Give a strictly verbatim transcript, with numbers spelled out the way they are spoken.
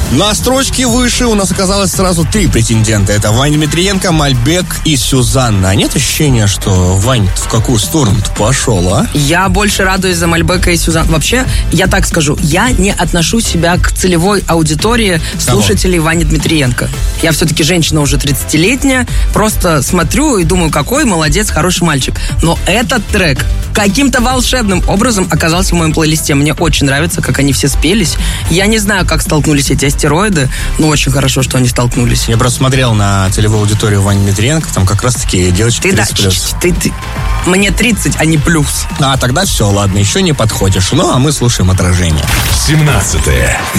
На строчке выше у нас оказалось сразу три претендента. Это Ваня Дмитриенко, Мальбек и Сюзанна. А нет ощущения, что Вань в какую сторону-то пошел, а? Я больше радуюсь за Мальбека и Сюзанну. Вообще, я так скажу, я не отношу себя к целевой аудитории слушателей Вани Дмитриенко. Я все-таки женщина уже тридцатилетняя, просто смотрю и думаю, какой молодец, хороший мальчик. Но этот трек каким-то волшебным образом оказался в моем плейлисте. Мне очень нравится, как они все спелись. Я не знаю, как столкнулись эти астероиды, но очень хорошо, что они столкнулись. Я просто смотрел на целевую аудиторию Вани Дмитриенко, там как раз-таки девочки ты тридцать да, плюс. Ты, ты, мне тридцать, а не плюс. А, тогда все, ладно, еще не подходишь. Ну, а мы слушаем отражение. семнадцатое.